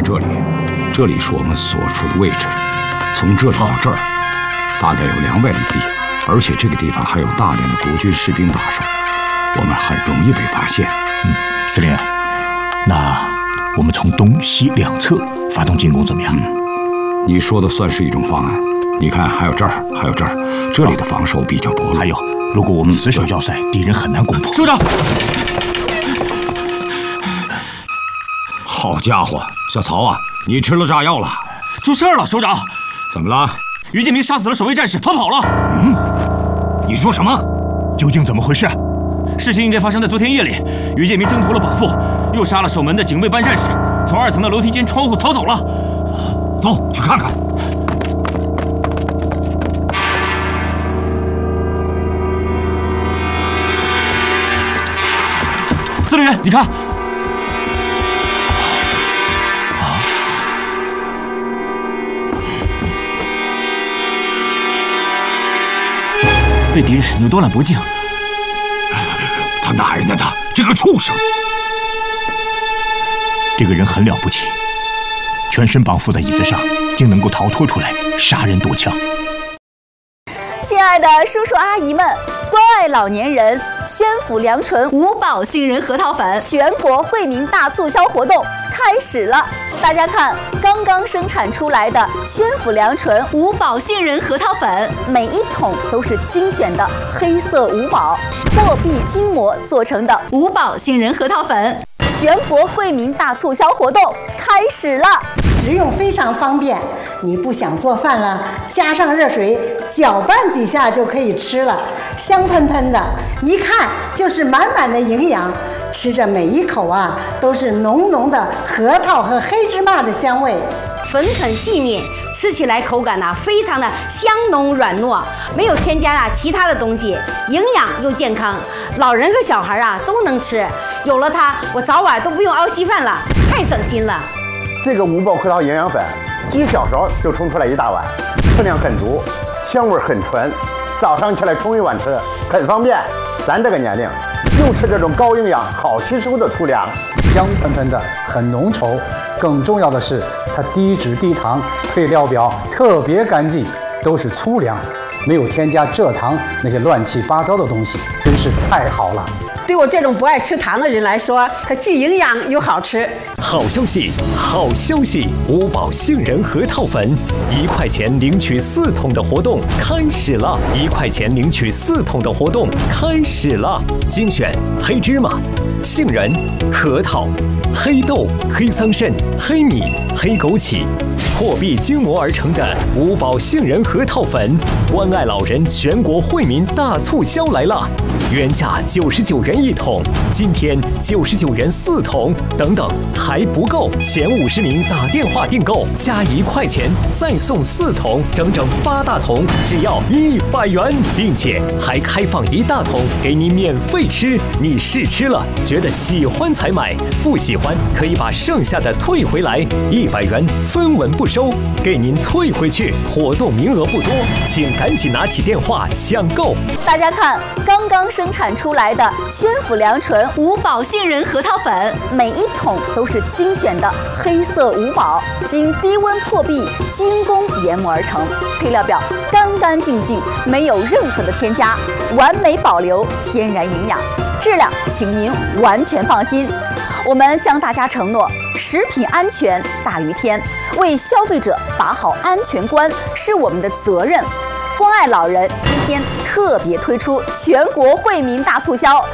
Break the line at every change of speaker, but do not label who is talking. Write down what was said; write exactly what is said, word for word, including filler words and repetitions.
这里，这里是我们所处的位置，从这里到这儿，大概有两百里地，而且这个地方还有大量的国军士兵把守，我们很容易被发现。
嗯，司令，那我们从东西两侧发动进攻怎么样？
嗯，你说的算是一种方案。你看，还有这儿，还有这儿，这里的防守比较薄弱。
还有，如果我们死守要塞，敌人很难攻破。
首长，
好家伙，小曹啊，你吃了炸药了？
出事了，首长！
怎么了？
于建明杀死了守卫战士，逃跑了。
嗯，你说什么？
究竟怎么回事？
事情应该发生在昨天夜里，于建明挣脱了绑缚，又杀了守门的警卫班战士，从二层的楼梯间窗户逃走了。
走，去看看。
司令员，你看，
啊，
被敌人扭断了脖颈。
他奶奶的，这个畜生！
这个人很了不起，全身绑缚在椅子上，竟能够逃脱出来，杀人夺枪。
亲爱的叔叔阿姨们，关爱老年人，宣府良醇五宝杏仁核桃粉全国惠民大促销活动开始了！大家看，刚刚生产出来的宣府良醇五宝杏仁核桃粉，每一桶都是精选的黑色五宝货币筋膜做成的五宝杏仁核桃粉，全国惠民大促销活动开始了！
食用非常方便，你不想做饭了，加上热水搅拌几下就可以吃了，香喷喷的，一看就是满满的营养。吃着每一口啊，都是浓浓的核桃和黑芝麻的香味，
粉很细腻，吃起来口感呢、啊、非常的香浓软糯，没有添加啊其他的东西，营养又健康，老人和小孩啊都能吃。有了它，我早晚都不用熬稀饭了，太省心了。
这个五宝核桃营养粉，几小勺就冲出来一大碗，分量很足，香味很纯，早上起来冲一碗吃，很方便。咱这个年龄就吃这种高营养、好吸收的粗粮，
香喷喷的，很浓稠。更重要的是，它低脂低糖，配料表特别干净，都是粗粮，没有添加蔗糖那些乱七八糟的东西，真是太好了。
对我这种不爱吃糖的人来说，它既营养又好吃。
好消息，好消息！五宝杏仁核桃粉，一块钱领取四桶的活动开始了！一块钱领取四桶的活动开始了！精选黑芝麻、杏仁、核桃、黑豆、黑桑葚、黑米、黑枸杞，货币精磨而成的五宝杏仁核桃粉，关爱老人全国惠民大促销来了！原价九十九元一桶，今天九十九元四桶，等等还不够，前五十名打电话订购加一块钱再送四桶，整整八大桶，只要一百元，并且还开放一大桶给你免费吃。你试吃了，觉得喜欢才买，不喜欢可以把剩下的退回来，一百元分文不收，给您退回去。活动名额不多，请赶紧拿起电话抢购。
大家看，刚刚生产出来的宣府良醇五宝杏仁核桃粉，每一桶都是精选的黑色五宝，经低温破壁精工研磨而成，配料表干干净净，没有任何的添加，完美保留天然营养，质量请您完全放心。我们向大家承诺，食品安全大于天，为消费者把好安全关是我们的责任。关爱老人，今天特别推出全国惠民大促销。